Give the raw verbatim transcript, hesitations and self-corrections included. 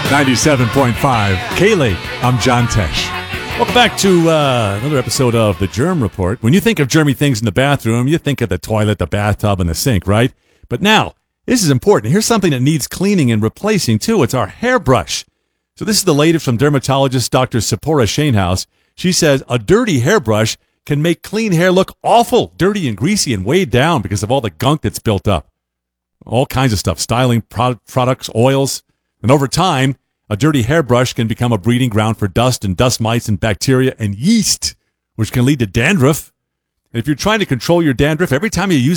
ninety-seven point five K-Lake. I'm John Tesh. Welcome back to uh, another episode of The Germ Report. When you think of germy things in the bathroom, you think of the toilet, the bathtub, and the sink, right? But now, this is important. Here's something that needs cleaning and replacing, too. It's our hairbrush. So this is the latest from dermatologist Doctor Sephora Shanehouse. She says a dirty hairbrush can make clean hair look awful, dirty and greasy and weighed down because of all the gunk that's built up. All kinds of stuff, styling pro- products, oils. And over time, a dirty hairbrush can become a breeding ground for dust and dust mites and bacteria and yeast, which can lead to dandruff. And if you're trying to control your dandruff, every time you use